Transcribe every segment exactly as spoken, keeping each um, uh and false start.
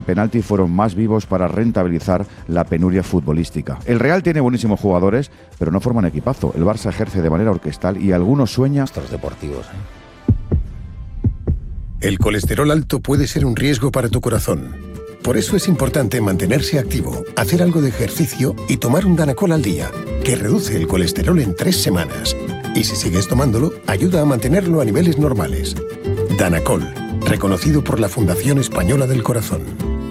penaltis fueron más vivos para rentabilizar la penuria futbolística. El Real tiene buenísimos jugadores, pero no forman equipazo. El Barça ejerce de manera orquestal y algunos sueñan... Estos deportivos, ¿eh? El colesterol alto puede ser un riesgo para tu corazón. Por eso es importante mantenerse activo, hacer algo de ejercicio y tomar un Danacol al día, que reduce el colesterol en tres semanas. Y si sigues tomándolo, ayuda a mantenerlo a niveles normales. Danacol, reconocido por la Fundación Española del Corazón.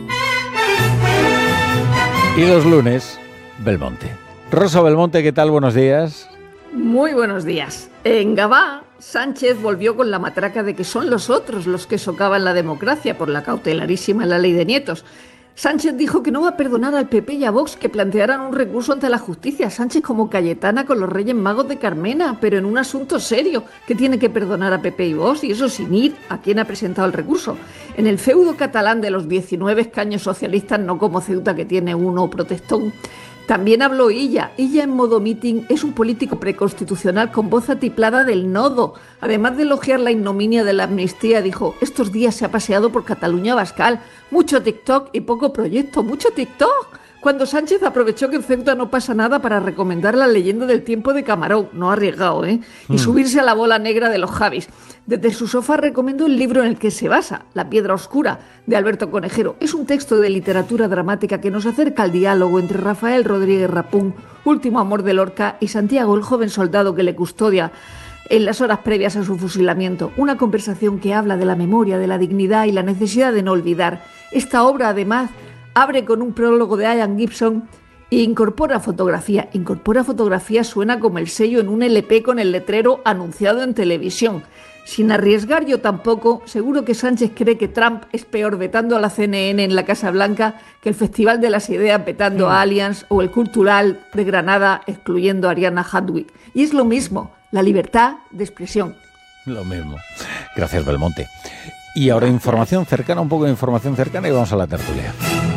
Y los lunes, Belmonte. Rosa Belmonte, ¿qué tal? Buenos días. Muy buenos días. En Gabá, Sánchez volvió con la matraca de que son los otros los que socavan la democracia por la cautelarísima la ley de nietos. Sánchez dijo que no va a perdonar al P P y a Vox que plantearan un recurso ante la justicia. Sánchez como Cayetana con los Reyes Magos de Carmena, pero en un asunto serio, que tiene que perdonar a P P y Vox, y eso sin ir a quien ha presentado el recurso. En el feudo catalán de los diecinueve escaños socialistas, no como Ceuta que tiene uno protestón. También habló Illa. Illa en modo meeting es un político preconstitucional con voz atiplada del nodo. Además de elogiar la ignominia de la amnistía, dijo: estos días se ha paseado por Cataluña Bascal. Mucho TikTok y poco proyecto. Mucho TikTok. Cuando Sánchez aprovechó que en Ceuta no pasa nada para recomendar la leyenda del tiempo de Camarón, no arriesgado, ¿eh? Y mm. subirse a la bola negra de los Javis. Desde su sofá recomiendo el libro en el que se basa, La piedra oscura, de Alberto Conejero. Es un texto de literatura dramática que nos acerca al diálogo entre Rafael Rodríguez Rapún, último amor de Lorca, y Santiago, el joven soldado que le custodia en las horas previas a su fusilamiento. Una conversación que habla de la memoria, de la dignidad y la necesidad de no olvidar. Esta obra, además, abre con un prólogo de Ian Gibson e incorpora fotografía. Incorpora fotografía suena como el sello en un L P con el letrero anunciado en televisión. Sin arriesgar yo tampoco, seguro que Sánchez cree que Trump es peor vetando a la C N N en la Casa Blanca que el Festival de las Ideas vetando a Allianz o el Cultural de Granada excluyendo a Ariana Hadwick. Y es lo mismo, la libertad de expresión. Lo mismo. Gracias, Belmonte. Y ahora información cercana, un poco de información cercana y vamos a la tertulia.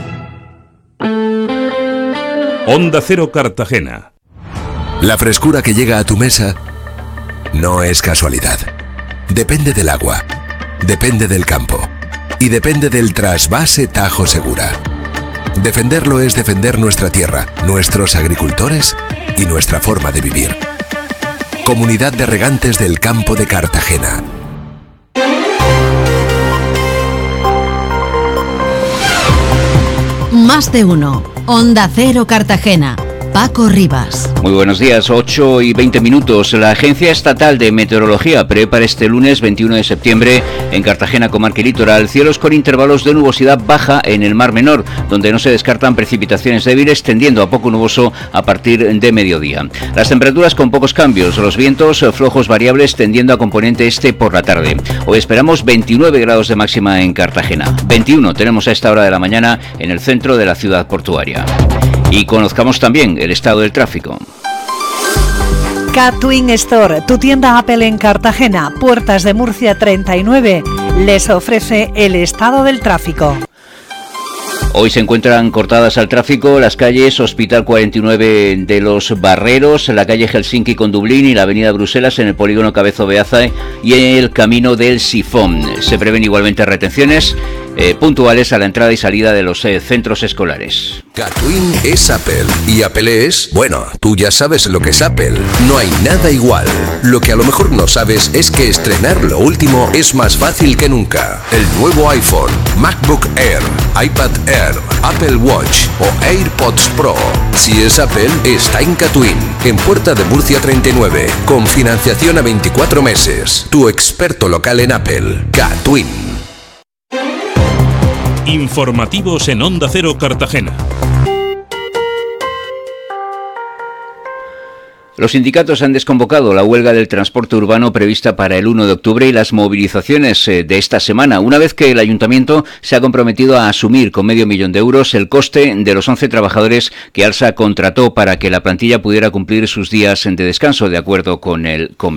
Onda Cero Cartagena. La frescura que llega a tu mesa no es casualidad. Depende del agua, depende del campo y depende del trasvase Tajo Segura. Defenderlo es defender nuestra tierra, nuestros agricultores y nuestra forma de vivir. Comunidad de Regantes del Campo de Cartagena. Más de uno. Onda Cero Cartagena. Paco Rivas. Muy buenos días, ocho y veinte minutos. La Agencia Estatal de Meteorología prevé para este lunes veintiuno de septiembre en Cartagena, comarca y litoral, cielos con intervalos de nubosidad baja en el Mar Menor, donde no se descartan precipitaciones débiles, tendiendo a poco nuboso a partir de mediodía. Las temperaturas con pocos cambios, los vientos flojos variables tendiendo a componente este por la tarde. Hoy esperamos veintinueve grados de máxima en Cartagena. veintiuno tenemos a esta hora de la mañana en el centro de la ciudad portuaria. Y conozcamos también el estado del tráfico. Catwin Store, tu tienda Apple en Cartagena, Puertas de Murcia treinta y nueve, les ofrece el estado del tráfico. Hoy se encuentran cortadas al tráfico las calles Hospital cuarenta y nueve de los Barreros, la calle Helsinki con Dublín y la avenida Bruselas en el polígono Cabezo Beaza y en el camino del Sifón. Se prevén igualmente retenciones eh, puntuales a la entrada y salida de los eh, centros escolares. Catwin es Apple y Apple es... Bueno, tú ya sabes lo que es Apple. No hay nada igual. Lo que a lo mejor no sabes es que estrenar lo último es más fácil que nunca. El nuevo iPhone, MacBook Air, iPad Air, Apple Watch o AirPods Pro. Si es Apple, está en Catwin, en Puerta de Murcia treinta y nueve, con financiación a veinticuatro meses. Tu experto local en Apple, Catwin. Informativos en Onda Cero Cartagena. Los sindicatos han desconvocado la huelga del transporte urbano prevista para el uno de octubre y las movilizaciones de esta semana, una vez que el ayuntamiento se ha comprometido a asumir con medio millón de euros el coste de los once trabajadores que ALSA contrató para que la plantilla pudiera cumplir sus días de descanso de acuerdo con el convenio.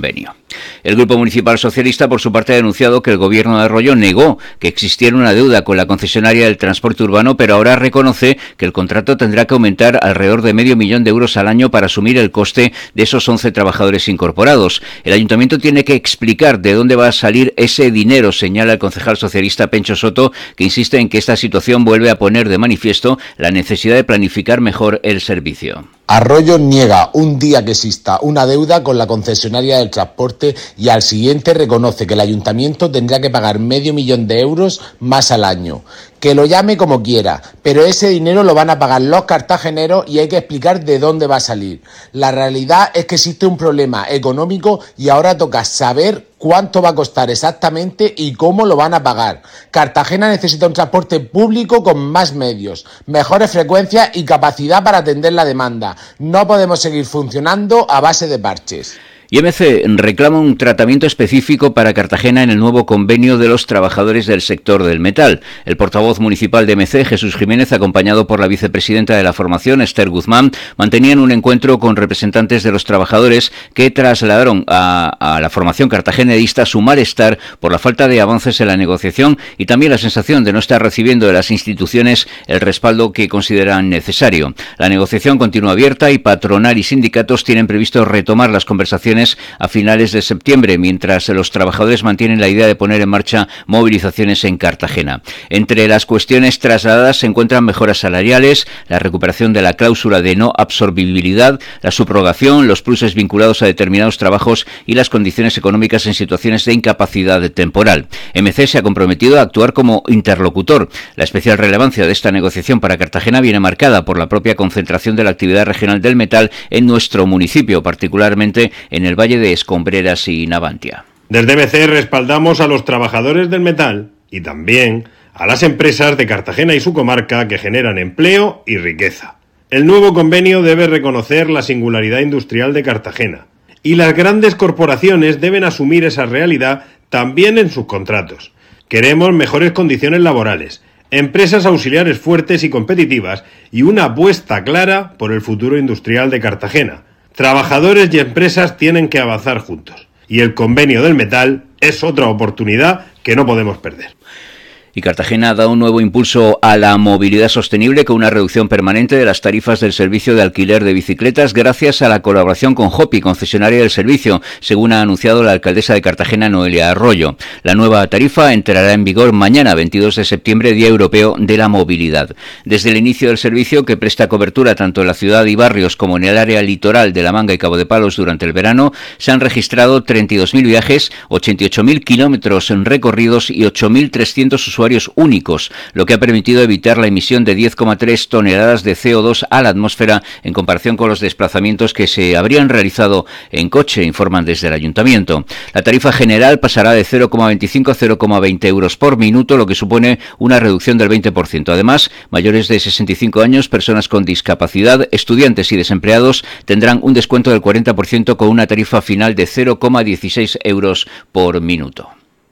El Grupo Municipal Socialista, por su parte, ha denunciado que el Gobierno de Arroyo negó que existiera una deuda con la concesionaria del transporte urbano, pero ahora reconoce que el contrato tendrá que aumentar alrededor de medio millón de euros al año para asumir el coste de esos once trabajadores incorporados. El Ayuntamiento tiene que explicar de dónde va a salir ese dinero, señala el concejal socialista Pencho Soto, que insiste en que esta situación vuelve a poner de manifiesto la necesidad de planificar mejor el servicio. Arroyo niega un día que exista una deuda con la concesionaria del transporte y al siguiente reconoce que el ayuntamiento tendrá que pagar medio millón de euros más al año. Que lo llame como quiera, pero ese dinero lo van a pagar los cartageneros y hay que explicar de dónde va a salir. La realidad es que existe un problema económico y ahora toca saber cuánto va a costar exactamente y cómo lo van a pagar. Cartagena necesita un transporte público con más medios, mejores frecuencias y capacidad para atender la demanda. No podemos seguir funcionando a base de parches. Y M C reclama un tratamiento específico para Cartagena en el nuevo convenio de los trabajadores del sector del metal. El portavoz municipal de M C, Jesús Jiménez, acompañado por la vicepresidenta de la formación, Esther Guzmán, mantenían un encuentro con representantes de los trabajadores que trasladaron a, a la formación cartagenerista su malestar por la falta de avances en la negociación y también la sensación de no estar recibiendo de las instituciones el respaldo que consideran necesario. La negociación continúa abierta y patronal y sindicatos tienen previsto retomar las conversaciones a finales de septiembre, mientras los trabajadores mantienen la idea de poner en marcha movilizaciones en Cartagena. Entre las cuestiones trasladadas se encuentran mejoras salariales, la recuperación de la cláusula de no absorbibilidad, la subrogación, los pluses vinculados a determinados trabajos y las condiciones económicas en situaciones de incapacidad temporal. M C se ha comprometido a actuar como interlocutor. La especial relevancia de esta negociación para Cartagena viene marcada por la propia concentración de la actividad regional del metal en nuestro municipio, particularmente en el Valle de Escombreras y Navantia. Desde M C respaldamos a los trabajadores del metal y también a las empresas de Cartagena y su comarca que generan empleo y riqueza. El nuevo convenio debe reconocer la singularidad industrial de Cartagena y las grandes corporaciones deben asumir esa realidad también en sus contratos. Queremos mejores condiciones laborales, empresas auxiliares fuertes y competitivas y una apuesta clara por el futuro industrial de Cartagena. Trabajadores y empresas tienen que avanzar juntos y el convenio del metal es otra oportunidad que no podemos perder. Y Cartagena da un nuevo impulso a la movilidad sostenible con una reducción permanente de las tarifas del servicio de alquiler de bicicletas gracias a la colaboración con Hopi, concesionaria del servicio, según ha anunciado la alcaldesa de Cartagena, Noelia Arroyo. La nueva tarifa entrará en vigor mañana, veintidós de septiembre, Día Europeo de la Movilidad. Desde el inicio del servicio, que presta cobertura tanto en la ciudad y barrios como en el área litoral de La Manga y Cabo de Palos durante el verano, se han registrado treinta y dos mil viajes, ochenta y ocho mil kilómetros recorridos y ocho mil trescientos usuarios únicos, lo que ha permitido evitar la emisión de diez coma tres toneladas de C O dos a la atmósfera en comparación con los desplazamientos que se habrían realizado en coche, informan desde el Ayuntamiento. La tarifa general pasará de cero coma veinticinco a cero coma veinte euros por minuto, lo que supone una reducción del veinte por ciento. Además, mayores de sesenta y cinco años, personas con discapacidad, estudiantes y desempleados tendrán un descuento del cuarenta por ciento con una tarifa final de cero coma dieciséis euros por minuto.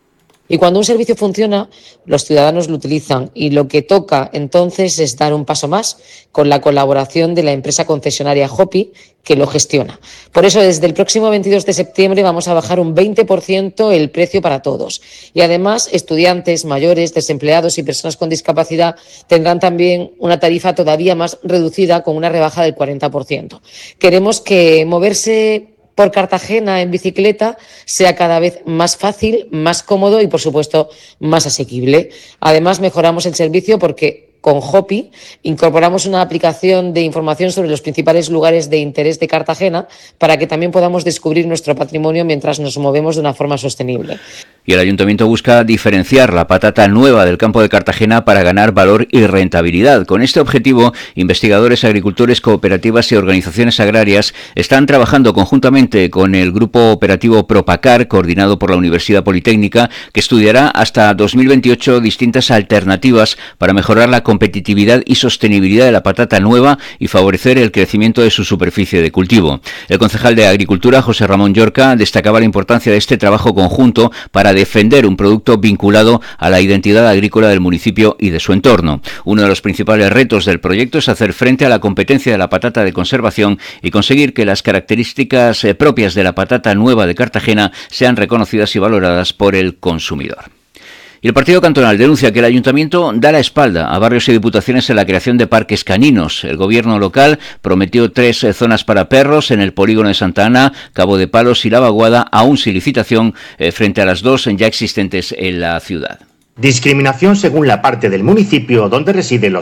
Y cuando un servicio funciona, los ciudadanos lo utilizan y lo que toca entonces es dar un paso más con la colaboración de la empresa concesionaria Hopi que lo gestiona. Por eso, desde el próximo veintidós de septiembre vamos a bajar un veinte por ciento el precio para todos. Y además, estudiantes, mayores, desempleados y personas con discapacidad tendrán también una tarifa todavía más reducida con una rebaja del cuarenta por ciento. Queremos que moverse por Cartagena en bicicleta sea cada vez más fácil, más cómodo y, por supuesto, más asequible. Además, mejoramos el servicio porque con Hopi incorporamos una aplicación de información sobre los principales lugares de interés de Cartagena para que también podamos descubrir nuestro patrimonio mientras nos movemos de una forma sostenible. Y el Ayuntamiento busca diferenciar la patata nueva del campo de Cartagena para ganar valor y rentabilidad. Con este objetivo, investigadores, agricultores, cooperativas y organizaciones agrarias están trabajando conjuntamente con el grupo operativo Propacar, coordinado por la Universidad Politécnica, que estudiará hasta dos mil veintiocho distintas alternativas para mejorar la competitividad y sostenibilidad de la patata nueva y favorecer el crecimiento de su superficie de cultivo. El concejal de Agricultura, José Ramón Llorca, destacaba la importancia de este trabajo conjunto para defender un producto vinculado a la identidad agrícola del municipio y de su entorno. Uno de los principales retos del proyecto es hacer frente a la competencia de la patata de conservación y conseguir que las características eh, propias de la patata nueva de Cartagena sean reconocidas y valoradas por el consumidor. Y el Partido Cantonal denuncia que el Ayuntamiento da la espalda a barrios y diputaciones en la creación de parques caninos. El gobierno local prometió tres zonas para perros en el polígono de Santa Ana, Cabo de Palos y La Vaguada, aún sin licitación, eh, frente a las dos ya existentes en la ciudad. Discriminación según la parte del municipio donde residen los